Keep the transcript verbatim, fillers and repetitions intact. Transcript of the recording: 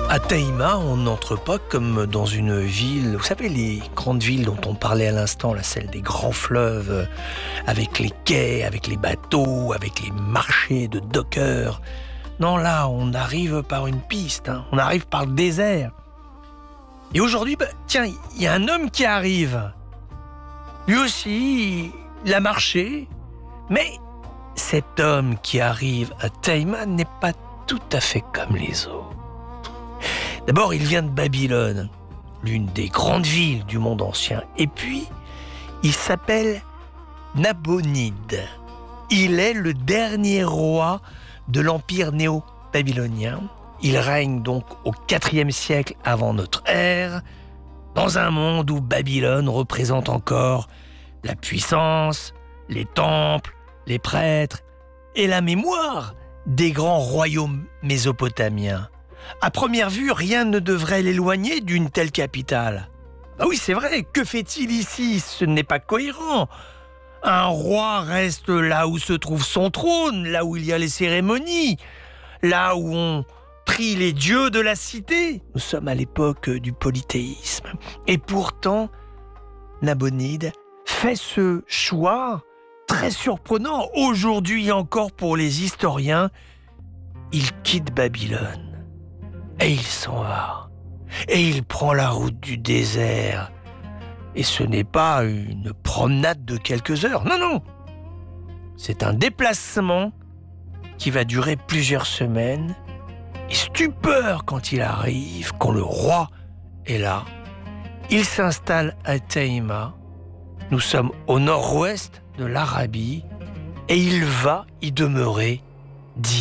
À Taïma, on n'entre pas comme dans une ville, vous savez, les grandes villes dont on parlait à l'instant, là, celle des grands fleuves, avec les quais, avec les bateaux, avec les marchés de dockers. Non, là, on arrive par une piste, hein, on arrive par le désert. Et aujourd'hui, bah, tiens, il y a un homme qui arrive. Lui aussi, il a marché, mais cet homme qui arrive à Taïma n'est pas tout à fait comme les autres. D'abord, il vient de Babylone, l'une des grandes villes du monde ancien. Et puis, il s'appelle Nabonide. Il est le dernier roi de l'empire néo-babylonien. Il règne donc au quatrième siècle avant notre ère, dans un monde où Babylone représente encore la puissance, les temples, les prêtres et la mémoire des grands royaumes mésopotamiens. À première vue, rien ne devrait l'éloigner d'une telle capitale. Ah oui, c'est vrai, que fait-il ici? Ce n'est pas cohérent. Un roi reste là où se trouve son trône, là où il y a les cérémonies, là où on prie les dieux de la cité. Nous sommes à l'époque du polythéisme. Et pourtant, Nabonide fait ce choix très surprenant aujourd'hui encore pour les historiens. Il quitte Babylone. Et il s'en va. Et il prend la route du désert. Et ce n'est pas une promenade de quelques heures. Non, non. C'est un déplacement qui va durer plusieurs semaines. Et stupeur quand il arrive, quand le roi est là. Il s'installe à Taïma. Nous sommes au nord-ouest de l'Arabie. Et il va y demeurer dix